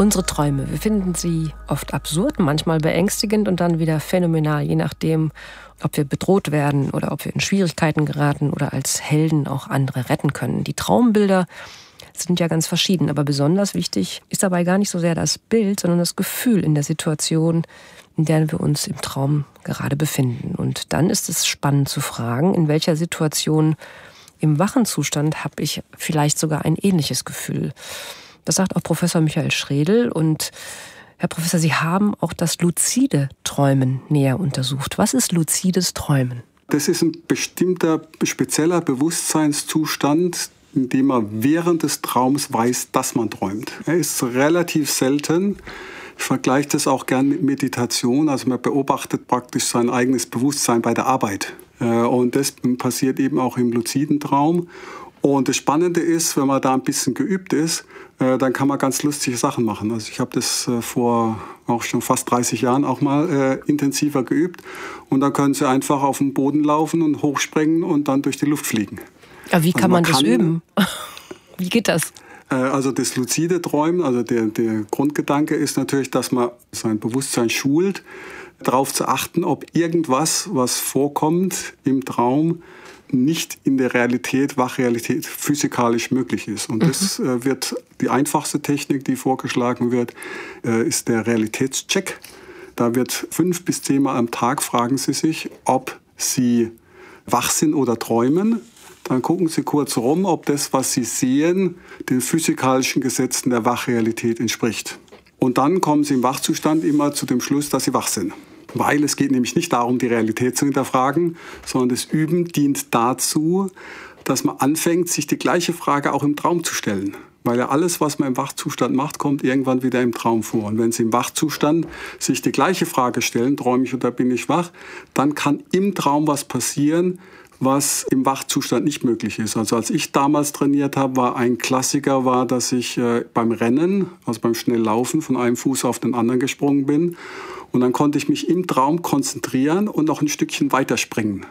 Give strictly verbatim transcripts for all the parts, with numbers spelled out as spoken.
Unsere Träume, wir finden sie oft absurd, manchmal beängstigend und dann wieder phänomenal, je nachdem, ob wir bedroht werden oder ob wir in Schwierigkeiten geraten oder als Helden auch andere retten können. Die Traumbilder sind ja ganz verschieden, aber besonders wichtig ist dabei gar nicht so sehr das Bild, sondern das Gefühl in der Situation, in der wir uns im Traum gerade befinden. Und dann ist es spannend zu fragen, in welcher Situation im wachen Zustand habe ich vielleicht sogar ein ähnliches Gefühl. Das sagt auch Professor Michael Schredl. Und Herr Professor, Sie haben auch das luzide Träumen näher untersucht. Was ist luzides Träumen? Das ist ein bestimmter, spezieller Bewusstseinszustand, in dem man während des Traums weiß, dass man träumt. Er ist relativ selten. Ich vergleiche das auch gern mit Meditation. Also man beobachtet praktisch sein eigenes Bewusstsein bei der Arbeit. Und das passiert eben auch im luziden Traum. Und das Spannende ist, wenn man da ein bisschen geübt ist, dann kann man ganz lustige Sachen machen. Also ich habe das vor auch schon fast dreißig Jahren auch mal äh, intensiver geübt. Und dann können Sie einfach auf den Boden laufen und hochspringen und dann durch die Luft fliegen. Aber wie also kann man, man das kann, üben? Wie geht das? Äh, also das luzide Träumen, also der, der Grundgedanke ist natürlich, dass man sein Bewusstsein schult, darauf zu achten, ob irgendwas, was vorkommt im Traum, nicht in der Realität, Wachrealität, physikalisch möglich ist. Und mhm. das äh, wird die einfachste Technik, die vorgeschlagen wird, äh, ist der Realitätscheck. Da wird fünf bis zehnmal am Tag fragen Sie sich, ob Sie wach sind oder träumen. Dann gucken Sie kurz rum, ob das, was Sie sehen, den physikalischen Gesetzen der Wachrealität entspricht. Und dann kommen Sie im Wachzustand immer zu dem Schluss, dass Sie wach sind. Weil es geht nämlich nicht darum, die Realität zu hinterfragen, sondern das Üben dient dazu, dass man anfängt, sich die gleiche Frage auch im Traum zu stellen. Weil ja alles, was man im Wachzustand macht, kommt irgendwann wieder im Traum vor. Und wenn Sie im Wachzustand sich die gleiche Frage stellen, träume ich oder bin ich wach, dann kann im Traum was passieren, was im Wachzustand nicht möglich ist. Also als ich damals trainiert habe, war ein Klassiker, war, dass ich äh, beim Rennen, also beim Schnelllaufen, von einem Fuß auf den anderen gesprungen bin. Und dann konnte ich mich im Traum konzentrieren und noch ein Stückchen weiterspringen.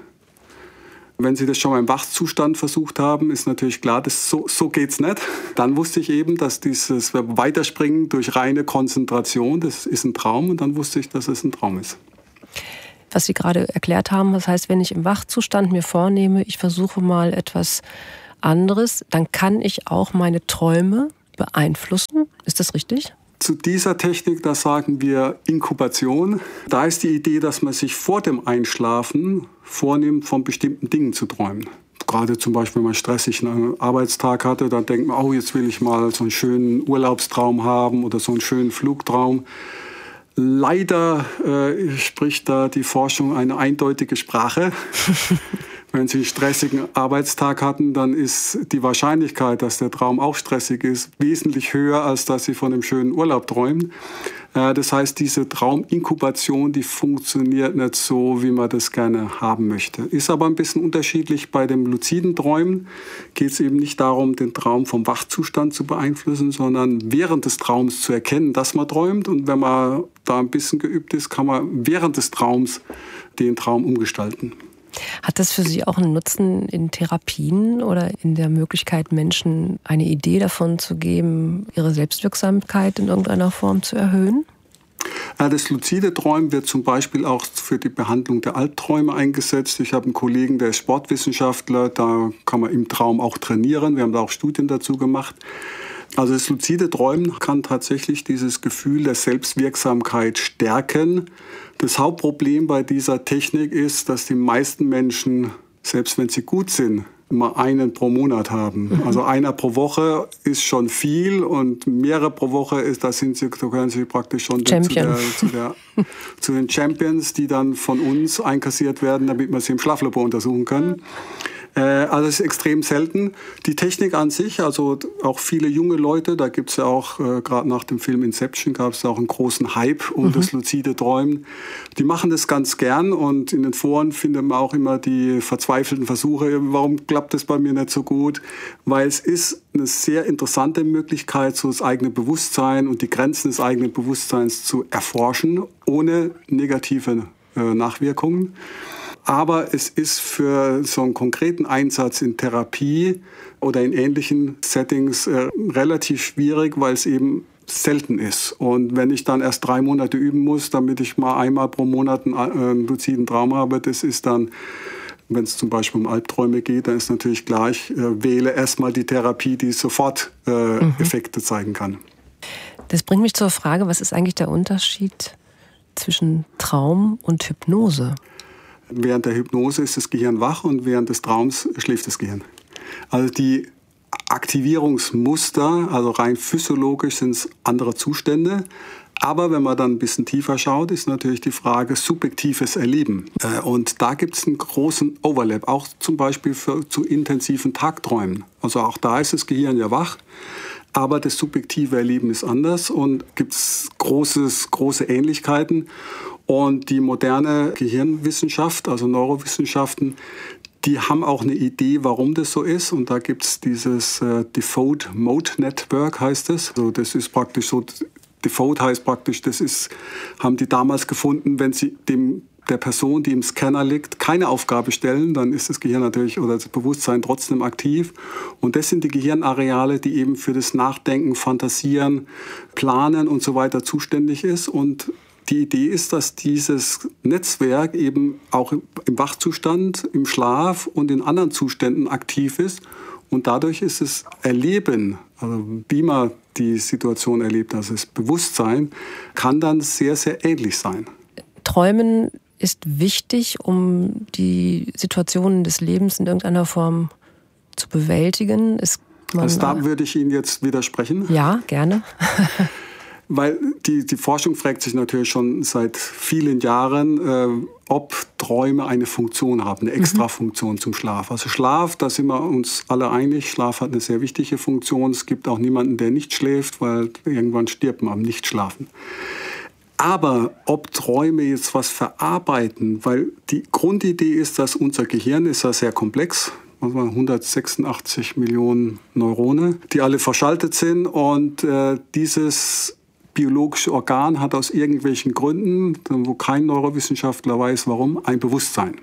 Wenn Sie das schon mal im Wachzustand versucht haben, ist natürlich klar, dass so, so geht's nicht. Dann wusste ich eben, dass dieses Weiterspringen durch reine Konzentration, das ist ein Traum. Und dann wusste ich, dass es ein Traum ist. Was Sie gerade erklärt haben, das heißt, wenn ich im Wachzustand mir vornehme, ich versuche mal etwas anderes, dann kann ich auch meine Träume beeinflussen. Ist das richtig? Zu dieser Technik, da sagen wir Inkubation. Da ist die Idee, dass man sich vor dem Einschlafen vornimmt, von bestimmten Dingen zu träumen. Gerade zum Beispiel, wenn man einen stressigen Arbeitstag hatte, dann denkt man, oh, jetzt will ich mal so einen schönen Urlaubstraum haben oder so einen schönen Flugtraum. Leider äh, spricht da die Forschung eine eindeutige Sprache. Wenn Sie einen stressigen Arbeitstag hatten, dann ist die Wahrscheinlichkeit, dass der Traum auch stressig ist, wesentlich höher, als dass Sie von einem schönen Urlaub träumen. Äh, das heißt, diese Trauminkubation, die funktioniert nicht so, wie man das gerne haben möchte. Ist aber ein bisschen unterschiedlich. Bei dem luziden Träumen geht es eben nicht darum, den Traum vom Wachzustand zu beeinflussen, sondern während des Traums zu erkennen, dass man träumt. Und wenn man da ein bisschen geübt ist, kann man während des Traums den Traum umgestalten. Hat das für Sie auch einen Nutzen in Therapien oder in der Möglichkeit, Menschen eine Idee davon zu geben, ihre Selbstwirksamkeit in irgendeiner Form zu erhöhen? Das luzide Träumen wird zum Beispiel auch für die Behandlung der Albträume eingesetzt. Ich habe einen Kollegen, der ist Sportwissenschaftler, da kann man im Traum auch trainieren. Wir haben da auch Studien dazu gemacht. Also das luzide Träumen kann tatsächlich dieses Gefühl der Selbstwirksamkeit stärken. Das Hauptproblem bei dieser Technik ist, dass die meisten Menschen, selbst wenn sie gut sind, immer einen pro Monat haben. Mhm. Also einer pro Woche ist schon viel und mehrere pro Woche ist, da sind sie, da gehören sie praktisch schon zu, der, zu, der, zu den Champions, die dann von uns einkassiert werden, damit wir sie im Schlaflabor untersuchen können. Also es ist extrem selten. Die Technik an sich, also auch viele junge Leute, da gibt es ja auch, äh, gerade nach dem Film Inception gab es auch einen großen Hype um mhm. das luzide Träumen. Die machen das ganz gern und in den Foren findet man auch immer die verzweifelten Versuche, warum klappt das bei mir nicht so gut? Weil es ist eine sehr interessante Möglichkeit, so das eigene Bewusstsein und die Grenzen des eigenen Bewusstseins zu erforschen, ohne negative äh, Nachwirkungen. Aber es ist für so einen konkreten Einsatz in Therapie oder in ähnlichen Settings äh, relativ schwierig, weil es eben selten ist. Und wenn ich dann erst drei Monate üben muss, damit ich mal einmal pro Monat einen luziden Traum habe, das ist dann, wenn es zum Beispiel um Albträume geht, dann ist natürlich gleich, äh, wähle erstmal die Therapie, die sofort äh, mhm. Effekte zeigen kann. Das bringt mich zur Frage, was ist eigentlich der Unterschied zwischen Traum und Hypnose? Während der Hypnose ist das Gehirn wach und während des Traums schläft das Gehirn. Also die Aktivierungsmuster, also rein physiologisch sind es andere Zustände. Aber wenn man dann ein bisschen tiefer schaut, ist natürlich die Frage subjektives Erleben. Und da gibt es einen großen Overlap, auch zum Beispiel für, zu intensiven Tagträumen. Also auch da ist das Gehirn ja wach, aber das subjektive Erleben ist anders und gibt es große Ähnlichkeiten. Und die moderne Gehirnwissenschaft, also Neurowissenschaften, die haben auch eine Idee, warum das so ist. Und da gibt es dieses äh, Default Mode Network, heißt es. Also das ist praktisch so, Default heißt praktisch, das ist, haben die damals gefunden, wenn sie dem, der Person, die im Scanner liegt, keine Aufgabe stellen, dann ist das Gehirn natürlich oder das Bewusstsein trotzdem aktiv. Und das sind die Gehirnareale, die eben für das Nachdenken, Fantasieren, Planen und so weiter zuständig ist. Und die Idee ist, dass dieses Netzwerk eben auch im Wachzustand, im Schlaf und in anderen Zuständen aktiv ist. Und dadurch ist das Erleben, also wie man die Situation erlebt, also das Bewusstsein, kann dann sehr, sehr ähnlich sein. Träumen ist wichtig, um die Situationen des Lebens in irgendeiner Form zu bewältigen. Ist man also da würde ich Ihnen jetzt widersprechen. Ja, gerne. Weil die, die Forschung fragt sich natürlich schon seit vielen Jahren, äh, ob Träume eine Funktion haben, eine Extrafunktion mhm. zum Schlaf. Also Schlaf, da sind wir uns alle einig, Schlaf hat eine sehr wichtige Funktion. Es gibt auch niemanden, der nicht schläft, weil irgendwann stirbt man am Nichtschlafen. Aber ob Träume jetzt was verarbeiten, weil die Grundidee ist, dass unser Gehirn ist ja sehr komplex, hundertsechsundachtzig Millionen Neurone, die alle verschaltet sind und äh, dieses biologische Organ hat aus irgendwelchen Gründen, wo kein Neurowissenschaftler weiß, warum, ein Bewusstsein.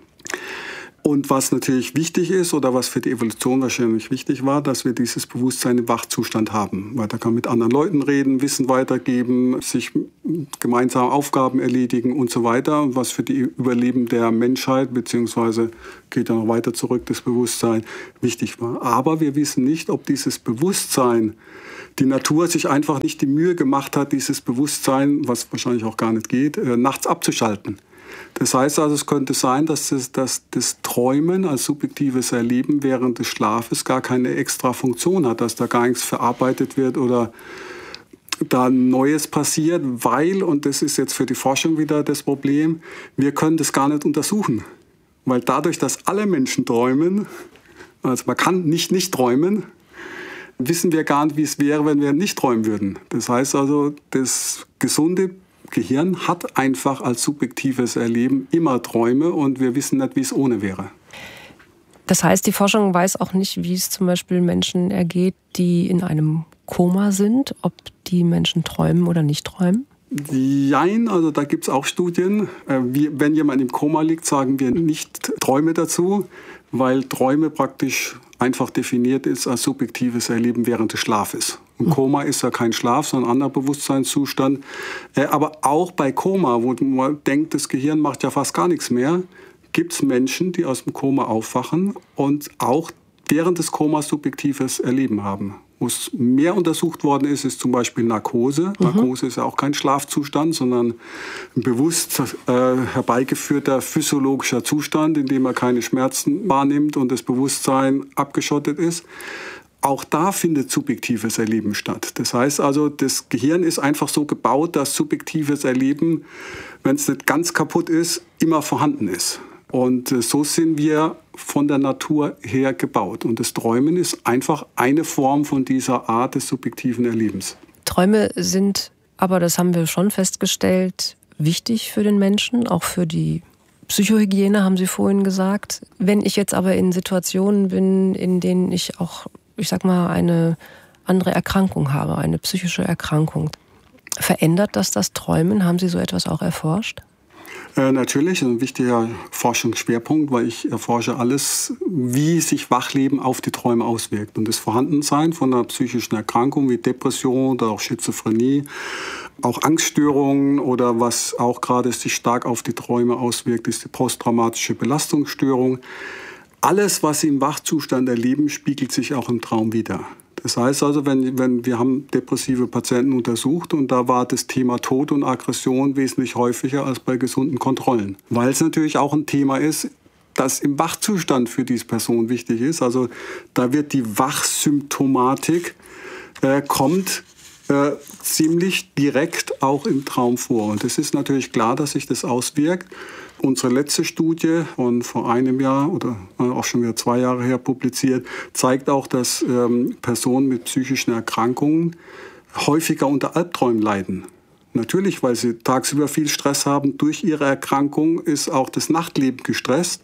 Und was natürlich wichtig ist oder was für die Evolution wahrscheinlich wichtig war, dass wir dieses Bewusstsein im Wachzustand haben. Weil da kann man mit anderen Leuten reden, Wissen weitergeben, sich gemeinsam Aufgaben erledigen und so weiter. Und was für die Überleben der Menschheit, beziehungsweise geht ja noch weiter zurück, das Bewusstsein, wichtig war. Aber wir wissen nicht, ob dieses Bewusstsein, die Natur sich einfach nicht die Mühe gemacht hat, dieses Bewusstsein, was wahrscheinlich auch gar nicht geht, äh, nachts abzuschalten. Das heißt also, es könnte sein, dass das, dass das Träumen als subjektives Erleben während des Schlafes gar keine extra Funktion hat, dass da gar nichts verarbeitet wird oder da Neues passiert, weil, und das ist jetzt für die Forschung wieder das Problem, wir können das gar nicht untersuchen. Weil dadurch, dass alle Menschen träumen, also man kann nicht nicht träumen, wissen wir gar nicht, wie es wäre, wenn wir nicht träumen würden. Das heißt also, das gesunde Gehirn hat einfach als subjektives Erleben immer Träume und wir wissen nicht, wie es ohne wäre. Das heißt, die Forschung weiß auch nicht, wie es zum Beispiel Menschen ergeht, die in einem Koma sind, ob die Menschen träumen oder nicht träumen? Jein, also da gibt es auch Studien. Wenn jemand im Koma liegt, sagen wir nicht Träume dazu, weil Träume praktisch einfach definiert ist als subjektives Erleben während des Schlafes. Ein Koma ist ja kein Schlaf, sondern ein anderer Bewusstseinszustand. Aber auch bei Koma, wo man denkt, das Gehirn macht ja fast gar nichts mehr, gibt es Menschen, die aus dem Koma aufwachen und auch während des Komas subjektives Erleben haben. Wo es mehr untersucht worden ist, ist zum Beispiel Narkose. Mhm. Narkose ist ja auch kein Schlafzustand, sondern ein bewusst äh, herbeigeführter physiologischer Zustand, in dem man keine Schmerzen wahrnimmt und das Bewusstsein abgeschottet ist. Auch da findet subjektives Erleben statt. Das heißt also, das Gehirn ist einfach so gebaut, dass subjektives Erleben, wenn es nicht ganz kaputt ist, immer vorhanden ist. Und so sind wir von der Natur her gebaut. Und das Träumen ist einfach eine Form von dieser Art des subjektiven Erlebens. Träume sind, aber das haben wir schon festgestellt, wichtig für den Menschen, auch für die Psychohygiene, haben Sie vorhin gesagt. Wenn ich jetzt aber in Situationen bin, in denen ich auch, ich sag mal, eine andere Erkrankung habe, eine psychische Erkrankung, verändert das das Träumen? Haben Sie so etwas auch erforscht? Äh, natürlich, ein wichtiger Forschungsschwerpunkt, weil ich erforsche alles, wie sich Wachleben auf die Träume auswirkt. Und das Vorhandensein von einer psychischen Erkrankung wie Depression oder auch Schizophrenie, auch Angststörungen oder was auch gerade sich stark auf die Träume auswirkt, ist die posttraumatische Belastungsstörung. Alles, was Sie im Wachzustand erleben, spiegelt sich auch im Traum wider. Das heißt also, wenn, wenn wir haben depressive Patienten untersucht und da war das Thema Tod und Aggression wesentlich häufiger als bei gesunden Kontrollen. Weil es natürlich auch ein Thema ist, das im Wachzustand für diese Person wichtig ist. Also da wird die Wachsymptomatik äh, kommt äh, ziemlich direkt auch im Traum vor. Und es ist natürlich klar, dass sich das auswirkt. Unsere letzte Studie von vor einem Jahr oder auch schon wieder zwei Jahre her publiziert, zeigt auch, dass ähm, Personen mit psychischen Erkrankungen häufiger unter Albträumen leiden. Natürlich, weil sie tagsüber viel Stress haben. Durch ihre Erkrankung ist auch das Nachtleben gestresst.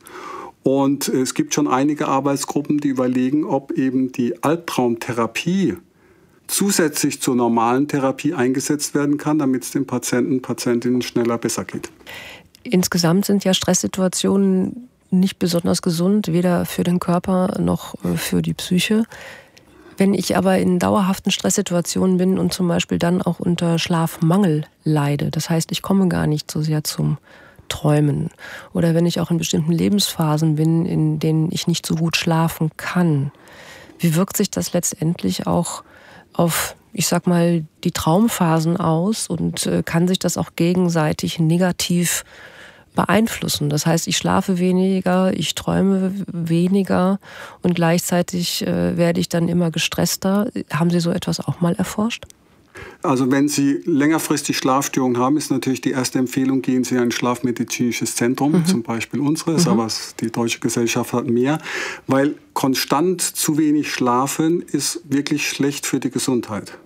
Und es gibt schon einige Arbeitsgruppen, die überlegen, ob eben die Albtraumtherapie zusätzlich zur normalen Therapie eingesetzt werden kann, damit es den Patienten, Patientinnen schneller besser geht. Insgesamt sind ja Stresssituationen nicht besonders gesund, weder für den Körper noch für die Psyche. Wenn ich aber in dauerhaften Stresssituationen bin und zum Beispiel dann auch unter Schlafmangel leide, das heißt, ich komme gar nicht so sehr zum Träumen, oder wenn ich auch in bestimmten Lebensphasen bin, in denen ich nicht so gut schlafen kann, wie wirkt sich das letztendlich auch auf, ich sag mal, die Traumphasen aus und äh, kann sich das auch gegenseitig negativ beeinflussen? Das heißt, ich schlafe weniger, ich träume weniger und gleichzeitig äh, werde ich dann immer gestresster. Haben Sie so etwas auch mal erforscht? Also wenn Sie längerfristig Schlafstörungen haben, ist natürlich die erste Empfehlung, gehen Sie in ein schlafmedizinisches Zentrum, mhm. zum Beispiel unseres, mhm. aber die Deutsche Gesellschaft hat mehr, weil konstant zu wenig schlafen ist wirklich schlecht für die Gesundheit.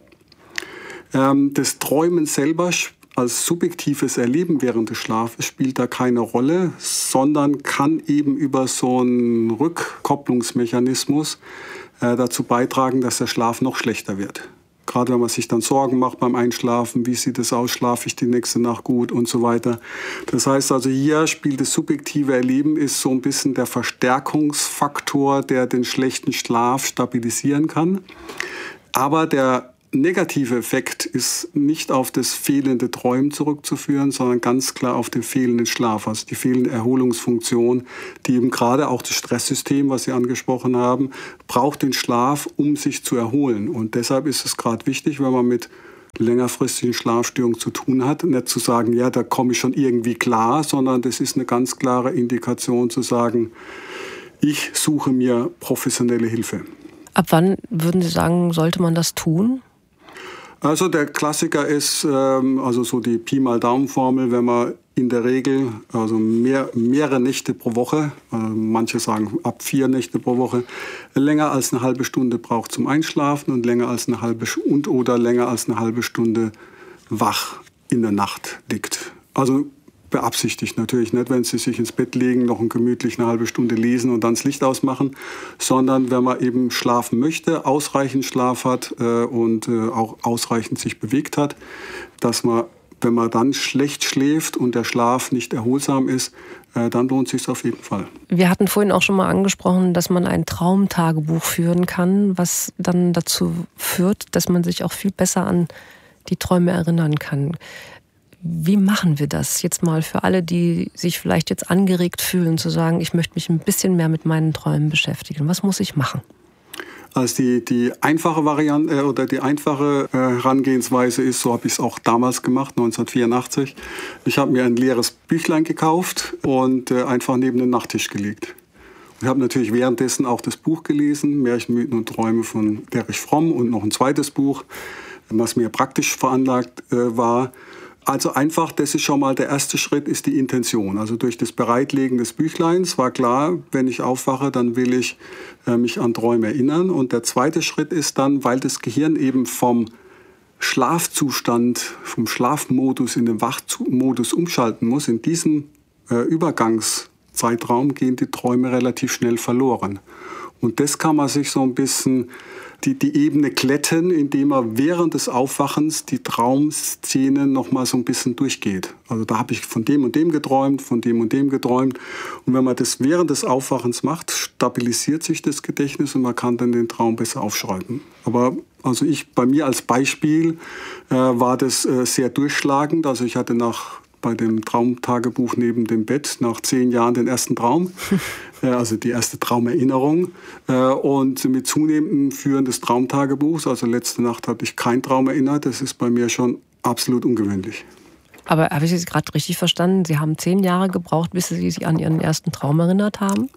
Ähm, das Träumen selber als subjektives Erleben während des Schlafes spielt da keine Rolle, sondern kann eben über so einen Rückkopplungsmechanismus äh, dazu beitragen, dass der Schlaf noch schlechter wird. Gerade wenn man sich dann Sorgen macht beim Einschlafen, wie sieht es aus, schlafe ich die nächste Nacht gut und so weiter. Das heißt also, hier spielt das subjektive Erleben, ist so ein bisschen der Verstärkungsfaktor, der den schlechten Schlaf stabilisieren kann. Aber der negative Effekt ist nicht auf das fehlende Träumen zurückzuführen, sondern ganz klar auf den fehlenden Schlaf, also die fehlende Erholungsfunktion, die eben gerade auch das Stresssystem, was Sie angesprochen haben, braucht den Schlaf, um sich zu erholen. Und deshalb ist es gerade wichtig, wenn man mit längerfristigen Schlafstörungen zu tun hat, nicht zu sagen, ja, da komme ich schon irgendwie klar, sondern das ist eine ganz klare Indikation zu sagen, ich suche mir professionelle Hilfe. Ab wann würden Sie sagen, sollte man das tun? Also der Klassiker ist ähm, also so die Pi mal Daumen-Formel, wenn man in der Regel also mehr, mehrere Nächte pro Woche, äh, manche sagen ab vier Nächte pro Woche, länger als eine halbe Stunde braucht zum Einschlafen und länger als eine halbe und oder länger als eine halbe Stunde wach in der Nacht liegt. Also beabsichtigt natürlich nicht, wenn Sie sich ins Bett legen, noch ein gemütlich eine halbe Stunde lesen und dann das Licht ausmachen, sondern wenn man eben schlafen möchte, ausreichend Schlaf hat äh, und äh, auch ausreichend sich bewegt hat, dass man, wenn man dann schlecht schläft und der Schlaf nicht erholsam ist, äh, dann lohnt es sich auf jeden Fall. Wir hatten vorhin auch schon mal angesprochen, dass man ein Traumtagebuch führen kann, was dann dazu führt, dass man sich auch viel besser an die Träume erinnern kann. Wie machen wir das jetzt mal für alle, die sich vielleicht jetzt angeregt fühlen, zu sagen, ich möchte mich ein bisschen mehr mit meinen Träumen beschäftigen? Was muss ich machen? Also die, die einfache Variante oder die einfache äh, Herangehensweise ist, so habe ich es auch damals gemacht, neunzehnhundertvierundachtzig. Ich habe mir ein leeres Büchlein gekauft und äh, einfach neben den Nachttisch gelegt. Ich habe natürlich währenddessen auch das Buch gelesen, Märchen, Mythen und Träume von Erich Fromm und noch ein zweites Buch, was mir praktisch veranlagt äh, war. Also einfach, das ist schon mal der erste Schritt, ist die Intention. Also durch das Bereitlegen des Büchleins war klar, wenn ich aufwache, dann will ich äh, mich an Träume erinnern. Und der zweite Schritt ist dann, weil das Gehirn eben vom Schlafzustand, vom Schlafmodus in den Wachmodus umschalten muss, in diesem äh, Übergangszeitraum gehen die Träume relativ schnell verloren. Und das kann man sich so ein bisschen die, die Ebene glätten, indem man während des Aufwachens die Traumszenen noch mal so ein bisschen durchgeht. Also da habe ich von dem und dem geträumt, von dem und dem geträumt. Und wenn man das während des Aufwachens macht, stabilisiert sich das Gedächtnis und man kann dann den Traum besser aufschreiben. Aber also ich, bei mir als Beispiel äh, war das äh, sehr durchschlagend. Also ich hatte nach bei dem Traumtagebuch neben dem Bett nach zehn Jahren den ersten Traum, also die erste Traumerinnerung. Und mit zunehmendem Führen des Traumtagebuchs, also letzte Nacht hatte ich keinen Traum erinnert, das ist bei mir schon absolut ungewöhnlich. Aber habe ich es gerade richtig verstanden? Sie haben zehn Jahre gebraucht, bis Sie sich an Ihren ersten Traum erinnert haben?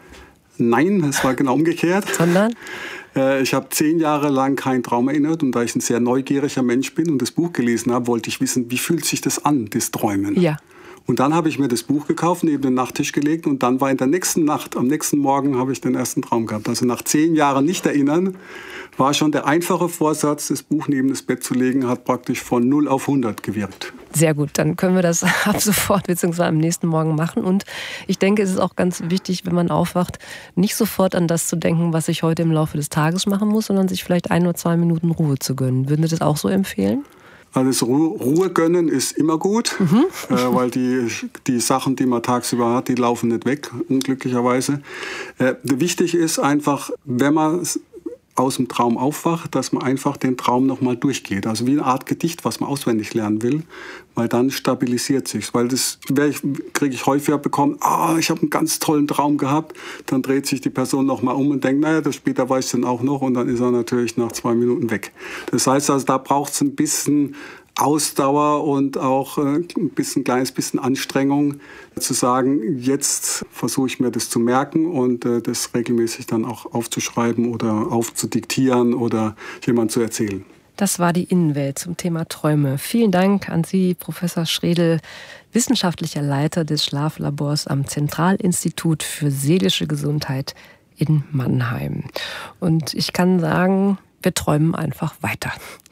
Nein, es war genau umgekehrt. Sondern? Ich habe zehn Jahre lang keinen Traum erinnert und da ich ein sehr neugieriger Mensch bin und das Buch gelesen habe, wollte ich wissen, wie fühlt sich das an, das Träumen. Ja. Und dann habe ich mir das Buch gekauft, neben den Nachttisch gelegt und dann war in der nächsten Nacht, am nächsten Morgen habe ich den ersten Traum gehabt. Also nach zehn Jahren nicht erinnern, war schon der einfache Vorsatz, das Buch neben das Bett zu legen, hat praktisch von null auf hundert gewirkt. Sehr gut, dann können wir das ab sofort bzw. am nächsten Morgen machen. Und ich denke, es ist auch ganz wichtig, wenn man aufwacht, nicht sofort an das zu denken, was ich heute im Laufe des Tages machen muss, sondern sich vielleicht ein oder zwei Minuten Ruhe zu gönnen. Würden Sie das auch so empfehlen? Also das Ruhe gönnen ist immer gut, mhm. äh, weil die, die Sachen, die man tagsüber hat, die laufen nicht weg, unglücklicherweise. Äh, wichtig ist einfach, wenn man aus dem Traum aufwacht, dass man einfach den Traum nochmal durchgeht. Also wie eine Art Gedicht, was man auswendig lernen will, weil dann stabilisiert sich. Weil das kriege ich häufiger bekommen, ah, ich habe einen ganz tollen Traum gehabt. Dann dreht sich die Person nochmal um und denkt, naja, das später weiß ich dann auch noch. Und dann ist er natürlich nach zwei Minuten weg. Das heißt also, da braucht es ein bisschen Ausdauer und auch ein bisschen, kleines bisschen Anstrengung, zu sagen, jetzt versuche ich mir das zu merken und das regelmäßig dann auch aufzuschreiben oder aufzudiktieren oder jemand zu erzählen. Das war die Innenwelt zum Thema Träume. Vielen Dank an Sie, Professor Schredl, wissenschaftlicher Leiter des Schlaflabors am Zentralinstitut für seelische Gesundheit in Mannheim. Und ich kann sagen, wir träumen einfach weiter.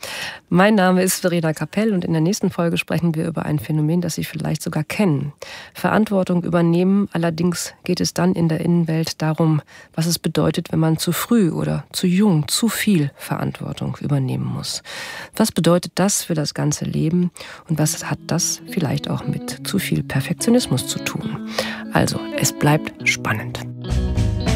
Mein Name ist Verena Kapell und in der nächsten Folge sprechen wir über ein Phänomen, das Sie vielleicht sogar kennen. Verantwortung übernehmen. Allerdings geht es dann in der Innenwelt darum, was es bedeutet, wenn man zu früh oder zu jung zu viel Verantwortung übernehmen muss. Was bedeutet das für das ganze Leben und was hat das vielleicht auch mit zu viel Perfektionismus zu tun? Also, es bleibt spannend.